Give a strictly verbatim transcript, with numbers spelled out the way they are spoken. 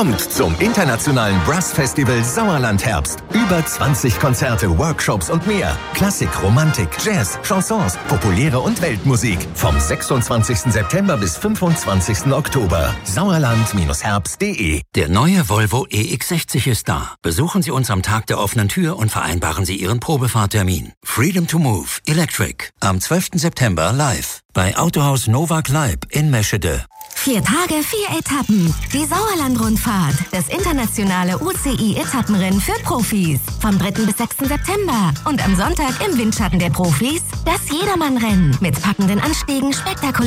Kommt zum internationalen Brass Festival Sauerland Herbst. Über zwanzig Konzerte, Workshops und mehr. Klassik, Romantik, Jazz, Chansons, populäre und Weltmusik. Vom sechsundzwanzigsten September bis fünfundzwanzigsten Oktober. Sauerland Herbst punkt de. Der neue Volvo E X sechzig ist da. Besuchen Sie uns am Tag der offenen Tür und vereinbaren Sie Ihren Probefahrtermin. Freedom to Move Electric. Am zwölften September live. Bei Autohaus Nova Kleib in Meschede. Vier Tage, vier Etappen. Die Sauerland-Rundfahrt. Das internationale U C I-Etappenrennen für Profis. Vom dritten bis sechsten September. Und am Sonntag im Windschatten der Profis das Jedermann-Rennen. Mit packenden Anstiegen, spektakulären